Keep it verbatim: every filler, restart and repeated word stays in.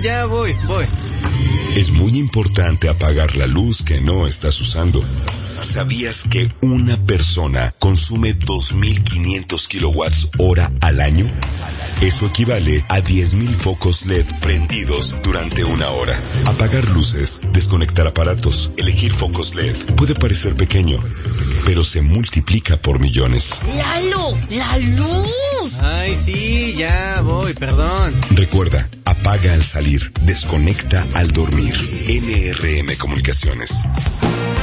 ya voy, voy. Es muy importante apagar la luz que no estás usando. ¿Sabías que una persona consume dos mil quinientos kilowatts hora al año? Eso equivale a diez mil focos L E D prendidos durante una hora. Apagar luces, desconectar aparatos, elegir focos L E D puede parecer pequeño, pero se multiplica por millones. ¡Lalo! ¡La luz! Ay, sí, ya voy, perdón. Recuerda, apaga al salir, desconecta al dormir. N R M Comunicaciones.